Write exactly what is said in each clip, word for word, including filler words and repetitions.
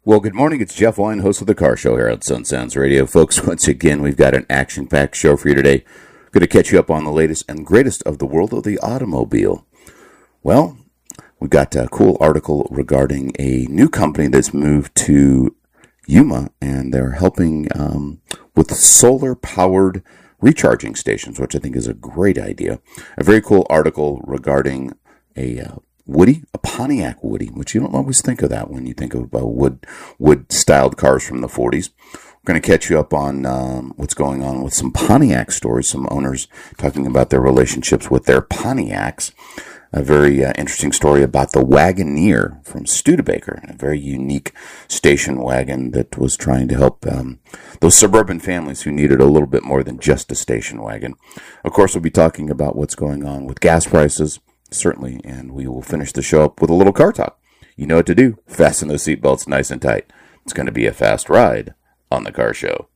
Well, good morning. It's Jeff Wine, host of The Car Show here on Sun Sounds Radio. Folks, once again, we've got an action-packed show for you today. Going to catch you up on the latest and greatest of the world of the automobile. Well, we've got a cool article regarding a new company that's moved to Yuma, and they're helping um, with solar-powered recharging stations, which I think is a great idea. A very cool article regarding a uh, Woody, a Pontiac Woody, which you don't always think of that when you think of uh, wood, wood-styled cars from the forties. We're going to catch you up on um, what's going on with some Pontiac stores, some owners talking about their relationships with their Pontiacs. A very uh, interesting story about the Wagoneer from Studebaker, a very unique station wagon that was trying to help um, those suburban families who needed a little bit more than just a station wagon. Of course, we'll be talking about what's going on with gas prices, certainly, and we will finish the show up with a little car talk. You know what to do. Fasten those seatbelts nice and tight. It's going to be a fast ride on The Car Show.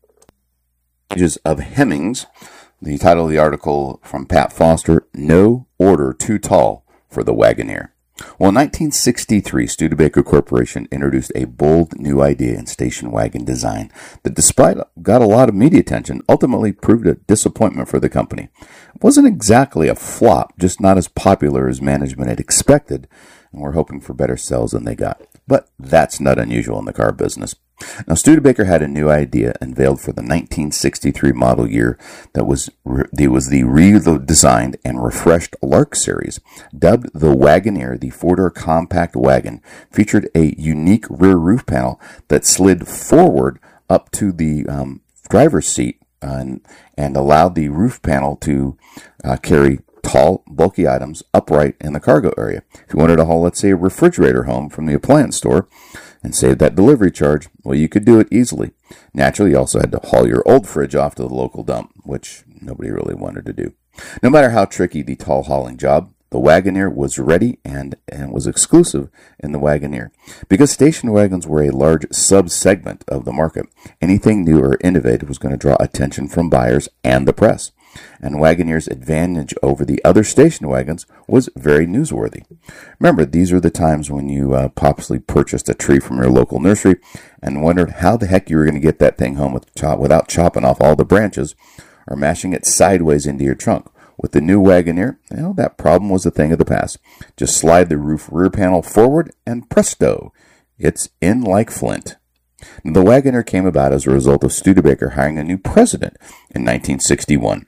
Pages of Hemmings. The title of the article from Pat Foster, No Order Too Tall for the Wagoneer. Well, in nineteen sixty-three, Studebaker Corporation introduced a bold new idea in station wagon design that, despite got a lot of media attention, ultimately proved a disappointment for the company. It wasn't exactly a flop, just not as popular as management had expected, and we're hoping for better sales than they got. But that's not unusual in the car business. Now, Studebaker had a new idea unveiled for the nineteen sixty-three model year that was re- it was the redesigned and refreshed Lark series. Dubbed the Wagoneer, the four-door compact wagon featured a unique rear roof panel that slid forward up to the um, driver's seat uh, and, and allowed the roof panel to uh, carry tall, bulky items upright in the cargo area. If you wanted to haul, let's say, a refrigerator home from the appliance store and save that delivery charge, well, you could do it easily. Naturally, you also had to haul your old fridge off to the local dump, which nobody really wanted to do. No matter how tricky the tall hauling job, the Wagoneer was ready and, and was exclusive in the Wagoneer. Because station wagons were a large sub-segment of the market, anything new or innovative was going to draw attention from buyers and the press. And Wagoneer's advantage over the other station wagons was very newsworthy. Remember, these are the times when you uh, possibly purchased a tree from your local nursery and wondered how the heck you were going to get that thing home with chop, without chopping off all the branches or mashing it sideways into your trunk. With the new Wagoneer, you know, that problem was a thing of the past. Just slide the roof rear panel forward and presto, it's in like flint. The Wagoneer came about as a result of Studebaker hiring a new president in nineteen sixty-one.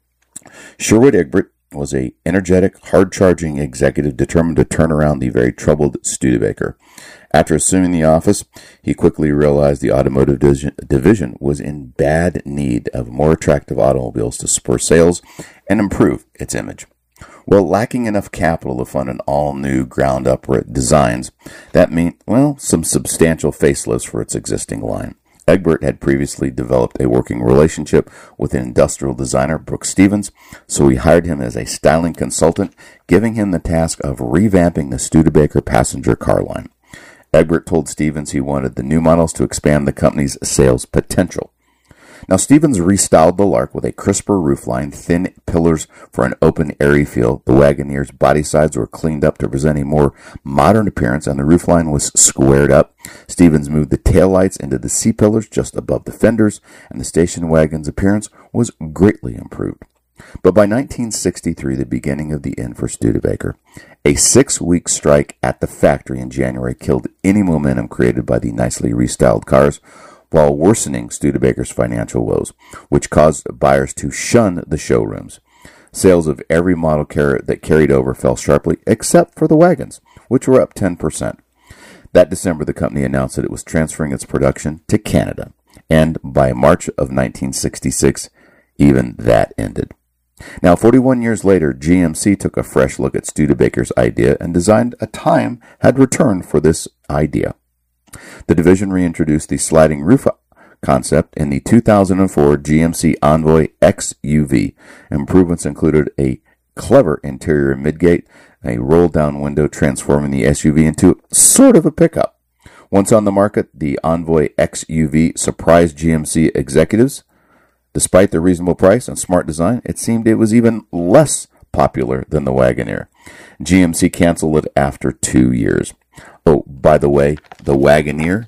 Sherwood Egbert was an energetic, hard-charging executive determined to turn around the very troubled Studebaker. After assuming the office, he quickly realized the automotive division was in bad need of more attractive automobiles to spur sales and improve its image. Well, lacking enough capital to fund an all-new ground-up designs, that meant, well, some substantial facelifts for its existing line. Egbert had previously developed a working relationship with an industrial designer, Brooks Stevens, so he hired him as a styling consultant, giving him the task of revamping the Studebaker passenger car line. Egbert told Stevens he wanted the new models to expand the company's sales potential. Now, Stevens restyled the Lark with a crisper roofline, thin pillars for an open, airy feel. The Wagoneer's body sides were cleaned up to present a more modern appearance, and the roofline was squared up. Stevens moved the taillights into the C-pillars just above the fenders, and the station wagon's appearance was greatly improved. But by nineteen sixty-three, the beginning of the end for Studebaker. A six-week strike at the factory in January killed any momentum created by the nicely restyled cars, while worsening Studebaker's financial woes, which caused buyers to shun the showrooms. Sales of every model car- that carried over fell sharply, except for the wagons, which were up ten percent. That December, the company announced that it was transferring its production to Canada, and by March of nineteen sixty-six, even that ended. Now, forty-one years later, G M C took a fresh look at Studebaker's idea and designed a time had returned for this idea. The division reintroduced the sliding roof concept in the two thousand four G M C Envoy X U V. Improvements included a clever interior midgate, a roll-down window transforming the S U V into sort of a pickup. Once on the market, the Envoy X U V surprised G M C executives. Despite the reasonable price and smart design, it seemed it was even less popular than the Wagoneer. G M C canceled it after two years. Oh, by the way, the Wagoneer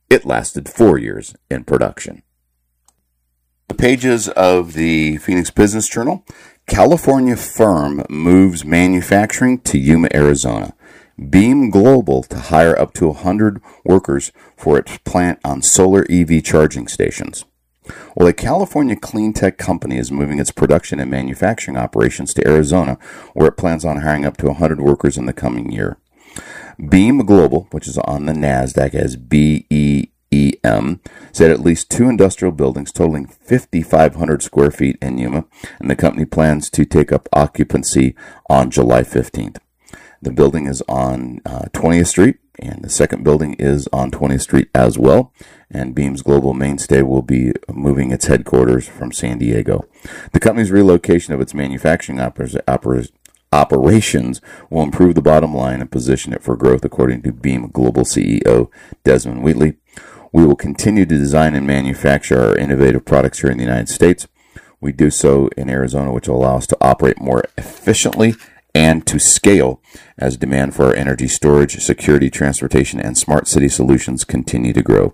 It lasted four years in production. The pages of the Phoenix Business Journal. California firm moves manufacturing to Yuma, Arizona. Beam Global to hire up to one hundred workers for its plant on solar E V charging stations. Well, a California clean tech company is moving its production and manufacturing operations to Arizona, where it plans on hiring up to one hundred workers in the coming year. Beam Global, which is on the NASDAQ as B E E M, said at least two industrial buildings totaling fifty-five hundred square feet in Yuma, and the company plans to take up occupancy on July fifteenth. The building is on uh, twentieth Street, and the second building is on twentieth Street as well. And Beam's global mainstay will be moving its headquarters from San Diego. The company's relocation of its manufacturing oper- oper- operations will improve the bottom line and position it for growth, according to Beam Global C E O Desmond Wheatley. We will continue to design and manufacture our innovative products here in the United States. We do so in Arizona, which will allow us to operate more efficiently and to scale as demand for our energy storage, security, transportation, and smart city solutions continue to grow.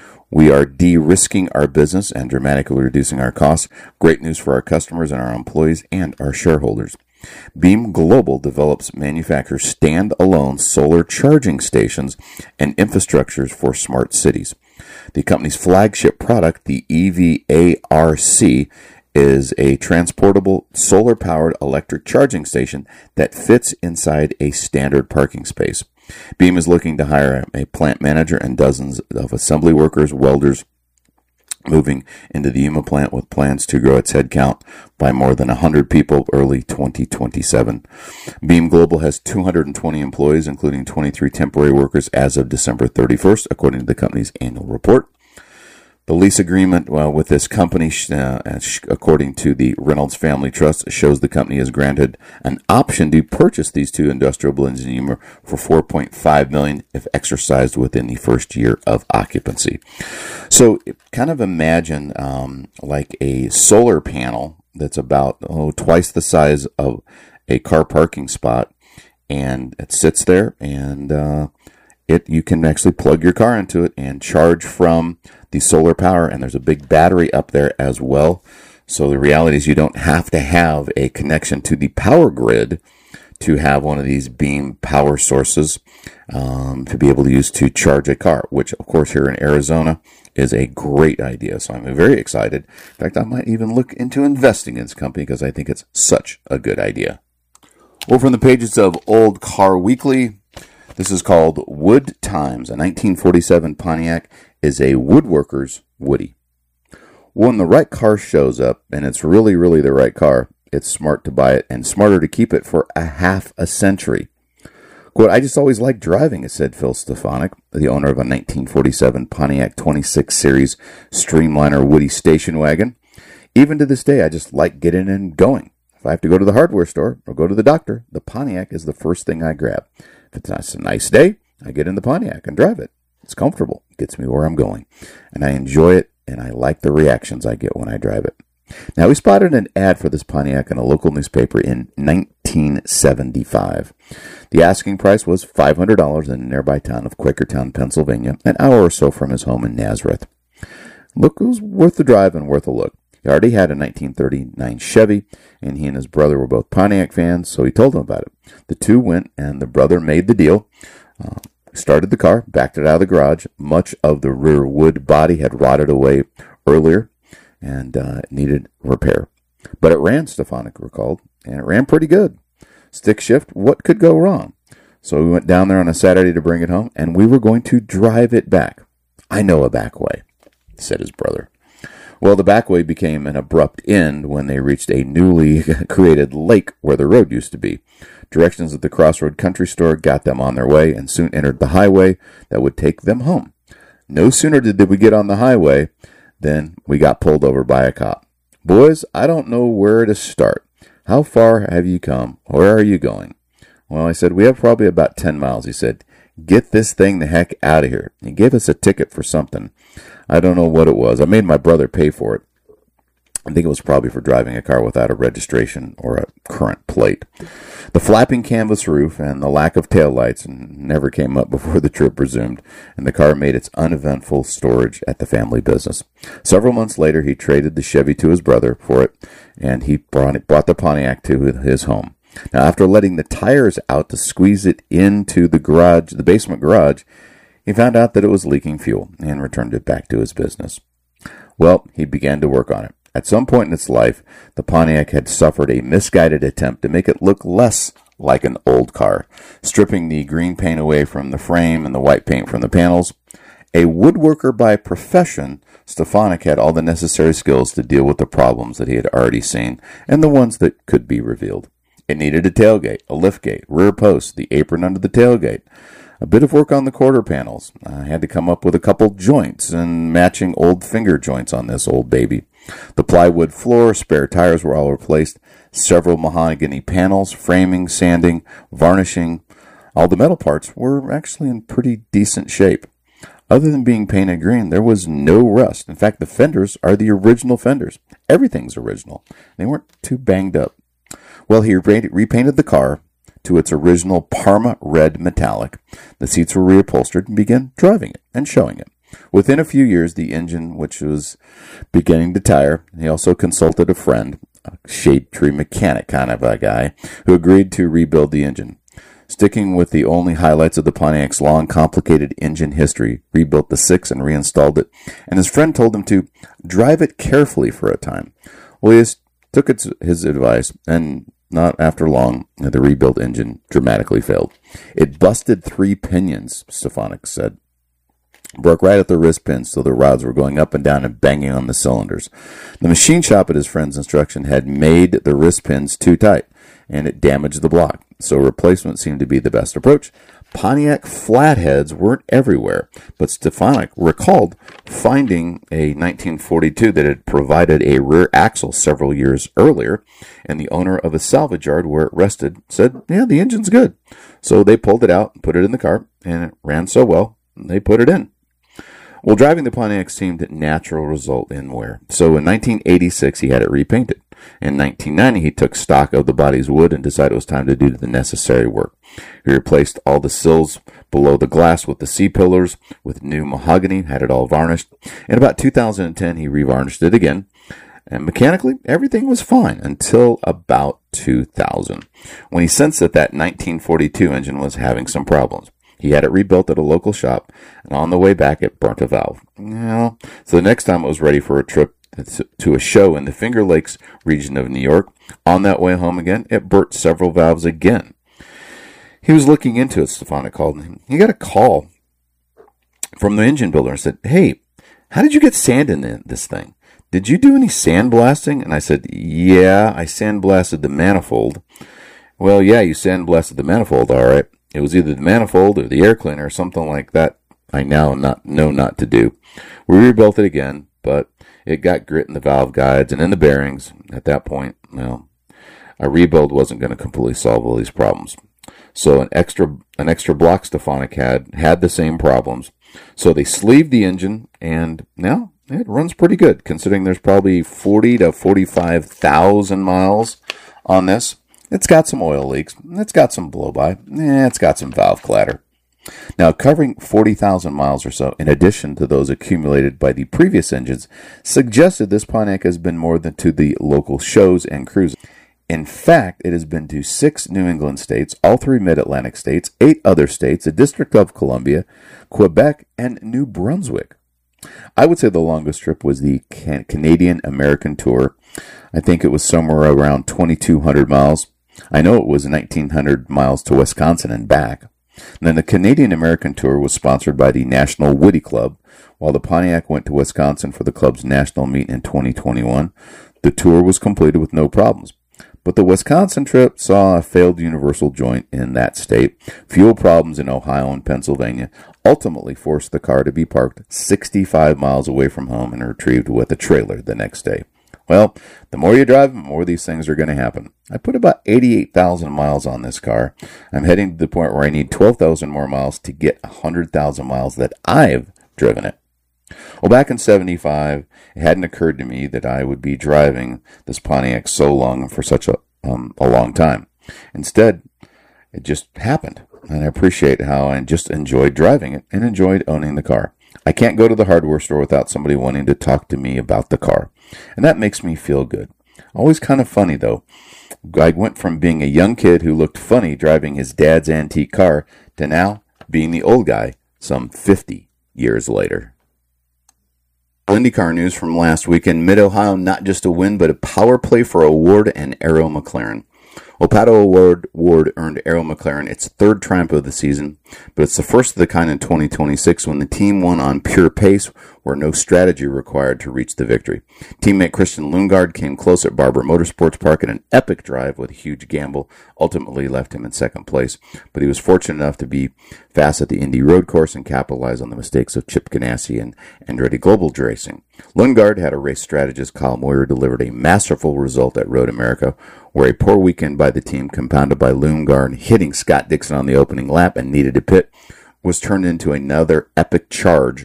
We are de-risking our business and dramatically reducing our costs. Great news for our customers and our employees and our shareholders. Beam Global develops, manufactures stand-alone solar charging stations and infrastructures for smart cities. The company's flagship product, the E V A R C, is a transportable solar-powered electric charging station that fits inside a standard parking space. Beam is looking to hire a plant manager and dozens of assembly workers, welders, moving into the Yuma plant with plans to grow its headcount by more than one hundred people early twenty twenty-seven. Beam Global has two hundred twenty employees, including twenty-three temporary workers as of December thirty-first, according to the company's annual report. The lease agreement well, with this company, uh, according to the Reynolds Family Trust, shows the company has granted an option to purchase these two industrial buildings in Yuma for four point five million dollars if exercised within the first year of occupancy. So kind of imagine um, like a solar panel that's about oh, twice the size of a car parking spot, and it sits there, and uh, it you can actually plug your car into it and charge from the solar power, and there's a big battery up there as well. So the reality is you don't have to have a connection to the power grid to have one of these Beam power sources um, to be able to use to charge a car, which of course here in Arizona is a great idea. So I'm very excited. In fact, I might even look into investing in this company because I think it's such a good idea. Well, from the pages of Old Car Weekly, this is called Wood Times. A nineteen forty-seven Pontiac is a woodworker's Woody. When the right car shows up, and it's really, really the right car, it's smart to buy it and smarter to keep it for a half a century. Quote, I just always liked driving, said Phil Stefanik, the owner of a nineteen forty-seven Pontiac twenty-six Series Streamliner Woody station wagon. Even to this day, I just like getting and going. If I have to go to the hardware store or go to the doctor, the Pontiac is the first thing I grab. If it's a nice day, I get in the Pontiac and drive it. It's comfortable. It gets me where I'm going. And I enjoy it, and I like the reactions I get when I drive it. Now, we spotted an ad for this Pontiac in a local newspaper in nineteen seventy-five. The asking price was five hundred dollars in the nearby town of Quakertown, Pennsylvania, an hour or so from his home in Nazareth. Look, it was worth the drive and worth a look. He already had a nineteen thirty-nine Chevy, and he and his brother were both Pontiac fans, so he told them about it. The two went, and the brother made the deal. Uh, started the car, backed it out of the garage. Much of the rear wood body had rotted away earlier and uh, needed repair. But it ran, Stefanik recalled, and it ran pretty good. Stick shift, what could go wrong? So we went down there on a Saturday to bring it home, and we were going to drive it back. I know a back way, said his brother. Well, the back way became an abrupt end when they reached a newly created lake where the road used to be. Directions at the Crossroad Country Store got them on their way and soon entered the highway that would take them home. No sooner did we get on the highway than we got pulled over by a cop. Boys, I don't know where to start. How far have you come? Where are you going? Well, I said, we have probably about ten miles. He said, get this thing the heck out of here. He gave us a ticket for something. I don't know what it was. I made my brother pay for it. I think it was probably for driving a car without a registration or a current plate. The flapping canvas roof and the lack of taillights never came up before the trip resumed, and the car made its uneventful storage at the family business. Several months later, he traded the Chevy to his brother for it, and he brought, it, brought the Pontiac to his home. Now, after letting the tires out to squeeze it into the garage, the basement garage, he found out that it was leaking fuel and returned it back to his business. Well, he began to work on it. At some point in its life, the Pontiac had suffered a misguided attempt to make it look less like an old car, stripping the green paint away from the frame and the white paint from the panels. A woodworker by profession, Stefanik had all the necessary skills to deal with the problems that he had already seen and the ones that could be revealed. It needed a tailgate, a liftgate, rear post, the apron under the tailgate. A bit of work on the quarter panels. I had to come up with a couple joints and matching old finger joints on this old baby. The plywood floor, spare tires were all replaced. Several mahogany panels, framing, sanding, varnishing. All the metal parts were actually in pretty decent shape. Other than being painted green, there was no rust. In fact, the fenders are the original fenders. Everything's original. They weren't too banged up. Well, he repainted the car to its original Parma red metallic. The seats were reupholstered and began driving it and showing it. Within a few years, the engine, which was beginning to tire, he also consulted a friend, a shade tree mechanic kind of a guy, who agreed to rebuild the engine. Sticking with the only highlights of the Pontiac's long, complicated engine history, rebuilt the six and reinstalled it, and his friend told him to drive it carefully for a time. Well, he took its, his advice, and not after long, the rebuilt engine dramatically failed. It busted three pinions, Stefanik said. Broke right at the wrist pins, so the rods were going up and down and banging on the cylinders. The machine shop at his friend's instruction had made the wrist pins too tight, and it damaged the block, so replacement seemed to be the best approach. Pontiac flatheads weren't everywhere, but Stefanik recalled finding a nineteen forty-two that had provided a rear axle several years earlier, and the owner of a salvage yard where it rested said, yeah, the engine's good. So they pulled it out and put it in the car, and it ran so well, they put it in. Well, driving the Pontiac seemed a natural result in wear. So in nineteen eighty-six, he had it repainted. In nineteen ninety, he took stock of the body's wood and decided it was time to do the necessary work. He replaced all the sills below the glass with the C-pillars with new mahogany, had it all varnished. In about two thousand ten, he revarnished it again. And mechanically, everything was fine until about two thousand, when he sensed that that nineteen forty-two engine was having some problems. He had it rebuilt at a local shop, and on the way back, it burnt a valve. Yeah. So the next time it was ready for a trip to a show in the Finger Lakes region of New York, on that way home again, it burnt several valves again. He was looking into it, Stefanik called him. He got a call from the engine builder and said, hey, how did you get sand in this thing? Did you do any sandblasting? And I said, yeah, I sandblasted the manifold. Well, yeah, you sandblasted the manifold, all right. It was either the manifold or the air cleaner or something like that. I now not know not to do. We rebuilt it again, but it got grit in the valve guides and in the bearings. At that point, well, a rebuild wasn't going to completely solve all these problems. So an extra an extra block Stefanik had had the same problems. So they sleeved the engine, and now it runs pretty good, considering there's probably forty to forty-five thousand miles on this. It's got some oil leaks. It's got some blow-by. Eh, it's got some valve clatter. Now, covering forty thousand miles or so, in addition to those accumulated by the previous engines, suggested this Pontiac has been more than to the local shows and cruises. In fact, it has been to six New England states, all three Mid-Atlantic states, eight other states, the District of Columbia, Quebec, and New Brunswick. I would say the longest trip was the Can- Canadian-American tour. I think it was somewhere around twenty-two hundred miles. I know it was nineteen hundred miles to Wisconsin and back. And then the Canadian-American tour was sponsored by the National Woody Club, while the Pontiac went to Wisconsin for the club's national meet in twenty twenty-one. The tour was completed with no problems. But the Wisconsin trip saw a failed universal joint in that state, fuel problems in Ohio and Pennsylvania, ultimately forced the car to be parked sixty-five miles away from home and retrieved with a trailer the next day. Well, the more you drive, the more these things are going to happen. I put about eighty-eight thousand miles on this car. I'm heading to the point where I need twelve thousand more miles to get one hundred thousand miles that I've driven it. Well, back in seventy-five, it hadn't occurred to me that I would be driving this Pontiac so long and for such a, um, a long time. Instead, it just happened, and I appreciate how I just enjoyed driving it and enjoyed owning the car. I can't go to the hardware store without somebody wanting to talk to me about the car, and that makes me feel good. Always kind of funny, though. I went from being a young kid who looked funny driving his dad's antique car to now being the old guy some fifty years later. IndyCar news from last weekend. Mid-Ohio, not just a win, but a power play for O'Ward and Arrow McLaren. Well, Pato O'Ward Ward earned Arrow McLaren its third triumph of the season, but it's the first of the kind in twenty twenty-six when the team won on pure pace where no strategy required to reach the victory. Teammate Christian Lundgaard came close at Barber Motorsports Park in an epic drive with a huge gamble, ultimately left him in second place, but he was fortunate enough to be fast at the Indy Road Course and capitalize on the mistakes of Chip Ganassi and Andretti Global Racing. Lundgaard had a race strategist, Kyle Moyer, delivered a masterful result at Road America, where a poor weekend by the team, compounded by Lundgaard hitting Scott Dixon on the opening lap and needed to pit, was turned into another epic charge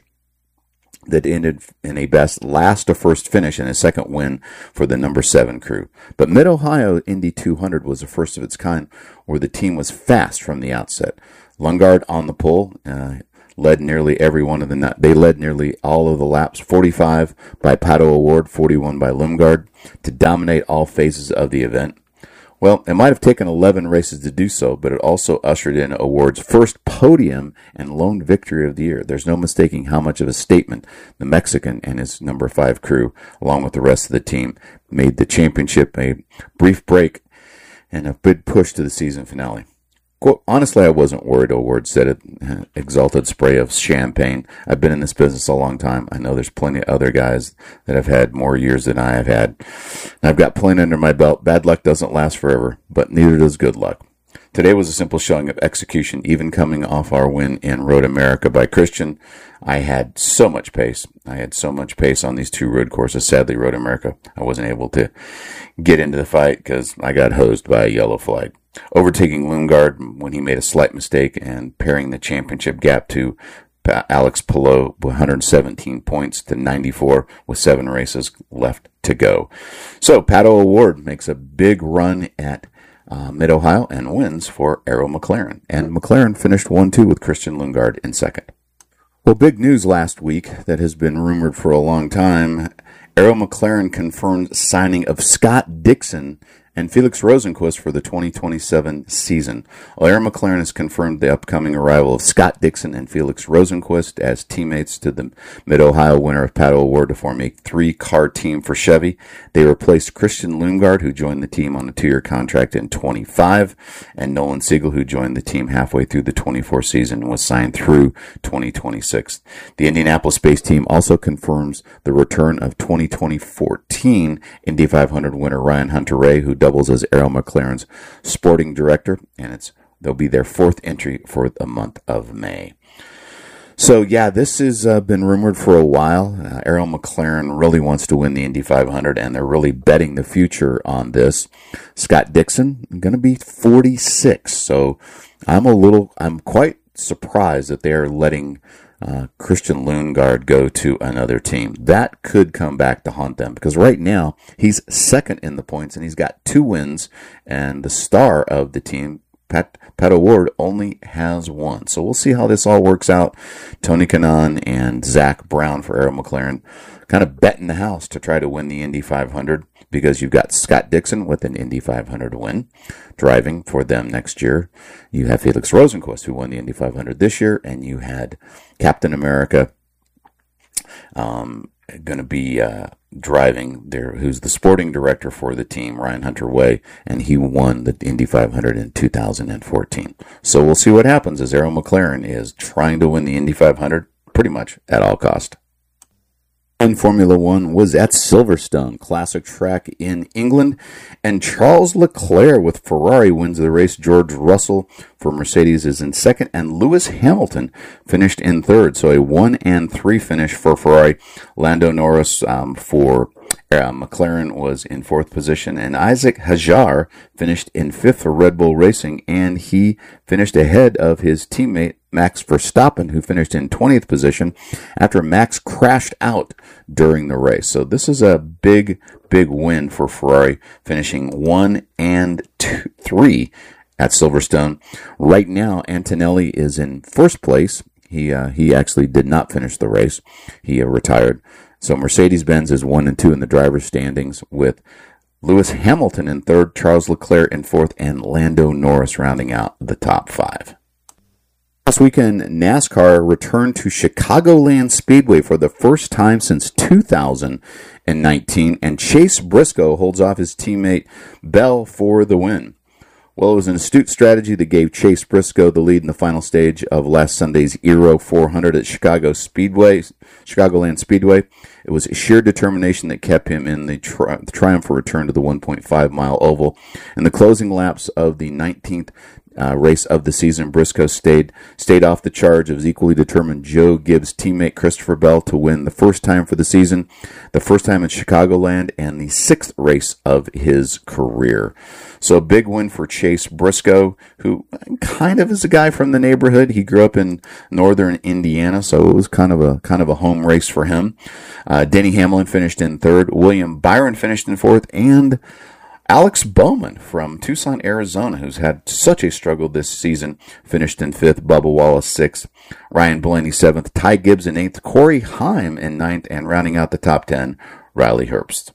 that ended in a best last to first finish and a second win for the number seven crew. But Mid-Ohio Indy two hundred was the first of its kind, where the team was fast from the outset. Lundgaard on the pole, uh, led nearly every one of the, they led nearly all of the laps, forty-five by Pato O'Ward, forty-one by Lundgaard, to dominate all phases of the event. Well, it might have taken eleven races to do so, but it also ushered in O'Ward's first podium and lone victory of the year. There's no mistaking how much of a statement the Mexican and his number five crew, along with the rest of the team, made the championship a brief break and a big push to the season finale. Quote, honestly, I wasn't worried, O'Ward said it, exalted spray of champagne. I've been in this business a long time. I know there's plenty of other guys that have had more years than I have had. And I've got plenty under my belt. Bad luck doesn't last forever, but neither does good luck. Today was a simple showing of execution, even coming off our win in Road America by Christian. I had so much pace. I had so much pace on these two road courses. Sadly, Road America, I wasn't able to get into the fight because I got hosed by a yellow flag. Overtaking Lundgaard when he made a slight mistake and paring the championship gap to Alex Palou with one hundred seventeen points to ninety-four with seven races left to go. So Pato O'Ward makes a big run at uh, Mid-Ohio and wins for Arrow McLaren. And McLaren finished one two with Christian Lundgaard in second. Well, big news last week that has been rumored for a long time. Arrow McLaren confirmed signing of Scott Dixon and Felix Rosenqvist for the twenty twenty-seven season. Well, Arrow McLaren has confirmed the upcoming arrival of Scott Dixon and Felix Rosenqvist as teammates to the Mid-Ohio winner of Pato O'Ward to form a three-car team for Chevy. They replaced Christian Lundgaard, who joined the team on a two-year contract in twenty-five, and Nolan Siegel, who joined the team halfway through the twenty-four season and was signed through twenty twenty-six. The Indianapolis-based team also confirms the return of twenty fourteen Indy five hundred winner Ryan Hunter-Reay, who doubles as Arrow McLaren's sporting director, and it's they'll be their fourth entry for the month of May. So, yeah, this has uh, been rumored for a while. Uh, Arrow McLaren really wants to win the Indy five hundred, and they're really betting the future on this. Scott Dixon, going to be forty-six, so I'm a little, I'm quite surprised that they are letting Uh, Christian Lundgaard go to another team. That could come back to haunt them because right now he's second in the points and he's got two wins, and the star of the team, Pat, Pat O'Ward, only has one. So we'll see how this all works out. Tony Kanaan and Zach Brown for Arrow McLaren kind of betting the house to try to win the Indy five hundred because you've got Scott Dixon with an Indy five hundred win driving for them next year. You have Felix Rosenqvist, who won the Indy five hundred this year, and you had Captain America um, going to be uh, driving there, who's the sporting director for the team, Ryan Hunter-Reay, and he won the Indy five hundred in two thousand fourteen. So we'll see what happens as Arrow McLaren is trying to win the Indy five hundred pretty much at all cost. And Formula One was at Silverstone, classic track in England, and Charles Leclerc with Ferrari wins the race. George Russell for Mercedes is in second, and Lewis Hamilton finished in third. So a one and three finish for Ferrari. Lando Norris um, for Uh, McLaren was in fourth position, and Isaac Hajar finished in fifth for Red Bull Racing, and he finished ahead of his teammate Max Verstappen, who finished in twentieth position after Max crashed out during the race. So this is a big, big win for Ferrari, finishing one and two, three at Silverstone. Right now, Antonelli is in first place. He uh, he actually did not finish the race. He uh, retired. So Mercedes-Benz is one and two in the driver's standings, with Lewis Hamilton in third, Charles Leclerc in fourth, and Lando Norris rounding out the top five. Last weekend, NASCAR returned to Chicagoland Speedway for the first time since two thousand nineteen, and Chase Briscoe holds off his teammate Bell for the win. Well, it was an astute strategy that gave Chase Briscoe the lead in the final stage of last Sunday's Aero four hundred at Chicago Speedway, Chicagoland Speedway. It was sheer determination that kept him in the, tri- the triumphant return to the one point five mile oval. In the closing laps of the nineteenth uh, race of the season, Briscoe stayed stayed off the charge of his equally determined Joe Gibbs teammate Christopher Bell to win the first time for the season, the first time in Chicagoland, and the sixth race of his career. So a big win for Chase Briscoe, who kind of is a guy from the neighborhood. He grew up in northern Indiana, so it was kind of a kind of a home race for him. Uh, Denny Hamlin finished in third. William Byron finished in fourth, and Alex Bowman from Tucson, Arizona, who's had such a struggle this season, finished in fifth. Bubba Wallace sixth. Ryan Blaney seventh. Ty Gibbs in eighth. Corey Heim in ninth, and rounding out the top ten, Riley Herbst.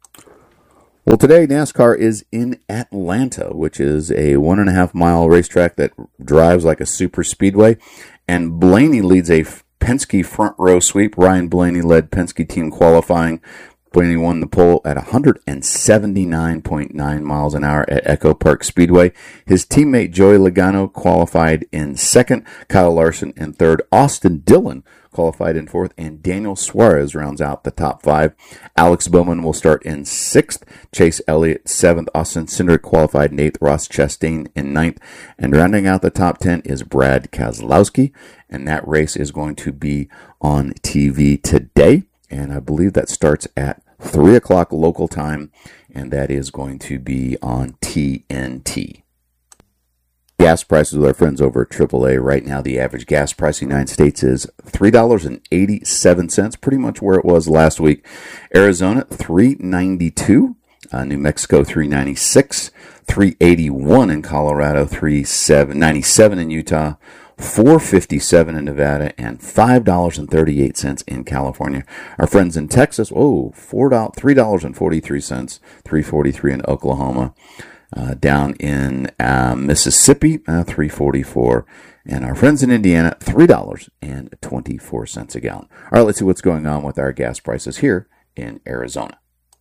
Well, today NASCAR is in Atlanta, which is a one and a half mile racetrack that drives like a super speedway. And Blaney leads a Penske front row sweep. Ryan Blaney led Penske team qualifying. Blaney won the pole at one seventy-nine point nine miles an hour at Echo Park Speedway. His teammate Joey Logano qualified in second. Kyle Larson in third. Austin Dillon qualified in fourth, and Daniel Suarez rounds out the top five. Alex Bowman will start in sixth. Chase Elliott seventh. Austin Cindric qualified in eighth. Ross Chastain in ninth. And rounding out the top ten is Brad Keselowski, and that race is going to be on T V today. And I believe that starts at three o'clock local time, and that is going to be on T N T. Gas prices with our friends over at triple A. Right now, the average gas price in the United States is three dollars and eighty-seven cents, pretty much where it was last week. Arizona, three dollars and ninety-two cents. Uh, New Mexico, three dollars and ninety-six cents. three dollars and eighty-one cents in Colorado. three dollars and ninety-seven cents in Utah. four dollars and fifty-seven cents in Nevada, and five dollars and thirty-eight cents in California. Our friends in Texas, oh, four dollars, three dollars and forty-three cents, three dollars and forty-three cents in Oklahoma. Uh, down in uh, Mississippi, uh, three dollars and forty-four cents. And our friends in Indiana, three dollars and twenty-four cents a gallon. All right, let's see what's going on with our gas prices here in Arizona.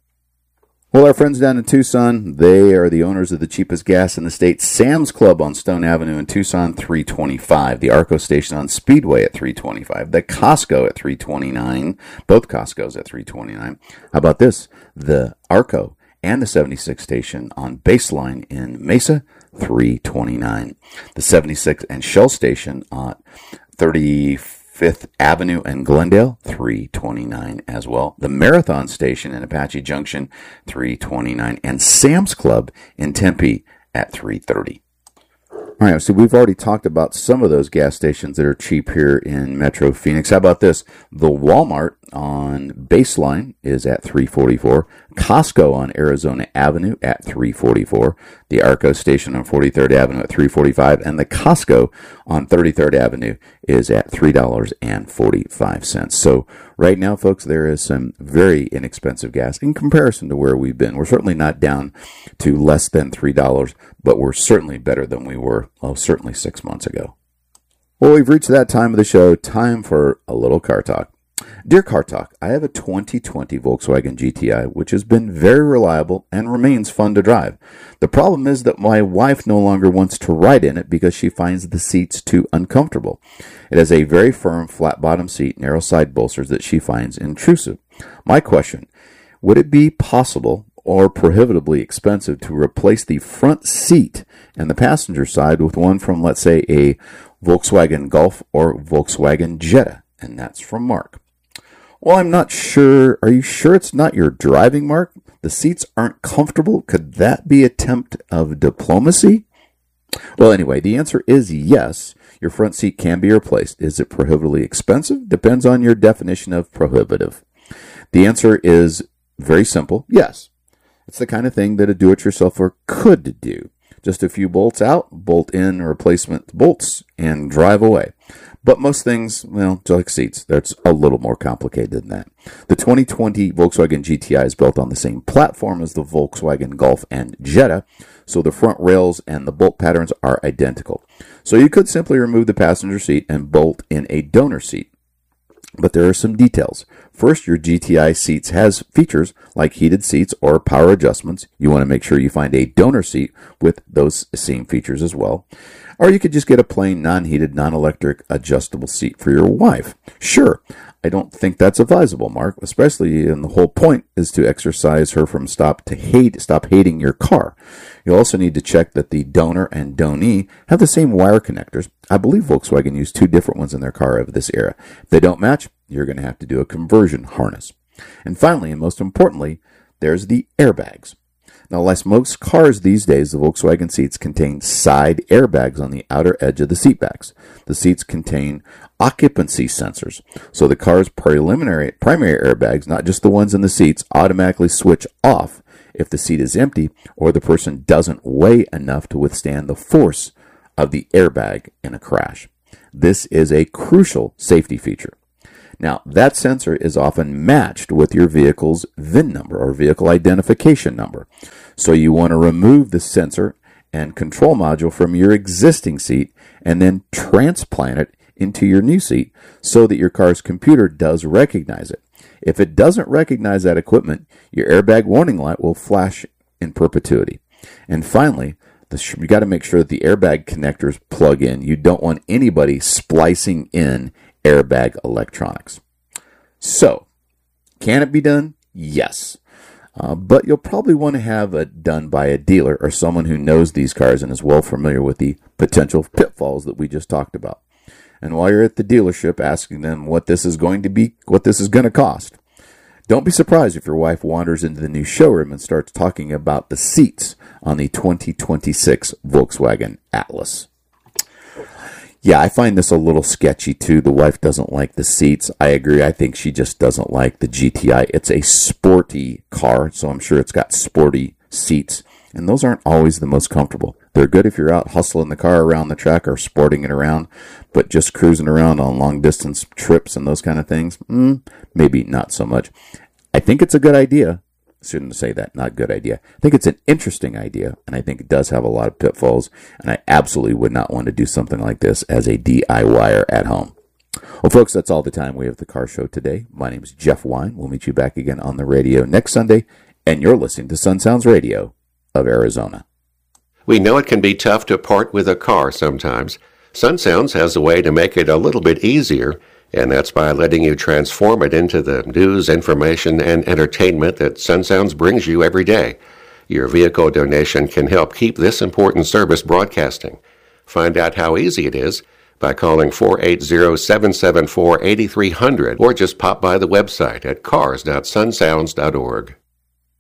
Well, our friends down in Tucson, they are the owners of the cheapest gas in the state. Sam's Club on Stone Avenue in Tucson, three dollars and twenty-five cents. The Arco Station on Speedway at three dollars and twenty-five cents. The Costco at three dollars and twenty-nine cents. Both Costco's at three dollars and twenty-nine cents. How about this? The Arco and the seventy-six Station on Baseline in Mesa, three dollars and twenty-nine cents. The seventy-six and Shell Station on thirty-fifth Avenue and Glendale, three dollars and twenty-nine cents as well. The Marathon Station in Apache Junction, three dollars and twenty-nine cents. And Sam's Club in Tempe at three dollars and thirty cents. All right, so we've already talked about some of those gas stations that are cheap here in Metro Phoenix. How about this? The Walmart on Baseline is at three dollars and forty-four cents. Costco on Arizona Avenue at three dollars and forty-four cents. The Arco Station on forty-third Avenue at three dollars and forty-five cents. And the Costco on thirty-third Avenue is at three dollars and forty-five cents. So right now, folks, there is some very inexpensive gas in comparison to where we've been. We're certainly not down to less than three dollars, but we're certainly better than we were, oh, certainly six months ago. Well, we've reached that time of the show, time for a little car talk. Dear Car Talk, I have a twenty twenty Volkswagen G T I, which has been very reliable and remains fun to drive. The problem is that my wife no longer wants to ride in it because she finds the seats too uncomfortable. It has a very firm flat bottom seat, narrow side bolsters that she finds intrusive. My question, would it be possible or prohibitively expensive to replace the front seat and the passenger side with one from, let's say, a Volkswagen Golf or Volkswagen Jetta? And that's from Mark. Well, I'm not sure. Are you sure it's not your driving, Mark? The seats aren't comfortable. Could that be an attempt of diplomacy? Well, anyway, the answer is yes. Your front seat can be replaced. Is it prohibitively expensive? Depends on your definition of prohibitive. The answer is very simple. Yes. It's the kind of thing that a do-it-yourselfer could do. Just a few bolts out, bolt in replacement bolts, and drive away. But most things, well, just like seats, that's a little more complicated than that. The twenty twenty Volkswagen G T I is built on the same platform as the Volkswagen Golf and Jetta, so the front rails and the bolt patterns are identical. So you could simply remove the passenger seat and bolt in a donor seat. But there are some details. First, your G T I seats has features like heated seats or power adjustments. You want to make sure you find a donor seat with those same features as well. Or you could just get a plain non-heated, non-electric adjustable seat for your wife. Sure, I don't think that's advisable, Mark, especially and the whole point is to exercise her from stop to hate, stop hating your car. You'll also need to check that the donor and donee have the same wire connectors. I believe Volkswagen used two different ones in their car of this era. If they don't match, you're going to have to do a conversion harness. And finally, and most importantly, there's the airbags. Now, like most cars these days, the Volkswagen seats contain side airbags on the outer edge of the seat backs. The seats contain occupancy sensors, so the car's preliminary primary airbags, not just the ones in the seats, automatically switch off if the seat is empty or the person doesn't weigh enough to withstand the force of the airbag in a crash. This is a crucial safety feature. Now, that sensor is often matched with your vehicle's V I N number or vehicle identification number. So you want to remove the sensor and control module from your existing seat and then transplant it into your new seat so that your car's computer does recognize it. If it doesn't recognize that equipment, your airbag warning light will flash in perpetuity. And finally, the, you got to make sure that the airbag connectors plug in. You don't want anybody splicing in airbag electronics. So, can it be done? Yes. Uh, but you'll probably want to have it done by a dealer or someone who knows these cars and is well familiar with the potential pitfalls that we just talked about. And while you're at the dealership asking them what this is going to be, what this is going to cost, don't be surprised if your wife wanders into the new showroom and starts talking about the seats on the twenty twenty-six Volkswagen Atlas. Yeah, I find this a little sketchy too. The wife doesn't like the seats. I agree. I think she just doesn't like the G T I. It's a sporty car, so I'm sure it's got sporty seats. And those aren't always the most comfortable. They're good if you're out hustling the car around the track or sporting it around, but just cruising around on long distance trips and those kind of things, mm, maybe not so much. I think it's a good idea. Shouldn't say that, not good idea. I think it's an interesting idea, and I think it does have a lot of pitfalls, and I absolutely would not want to do something like this as a D I Y er at home. Well, folks, that's all the time we have at the Car Show today. My name is Jeff Wine. We'll meet you back again on the radio next Sunday, and you're listening to Sun Sounds Radio of Arizona. We know it can be tough to part with a car sometimes. Sun Sounds has a way to make it a little bit easier, and that's by letting you transform it into the news, information, and entertainment that Sun Sounds brings you every day. Your vehicle donation can help keep this important service broadcasting. Find out how easy it is by calling four eight zero, seven seven four, eight three zero zero or just pop by the website at cars dot sun sounds dot org.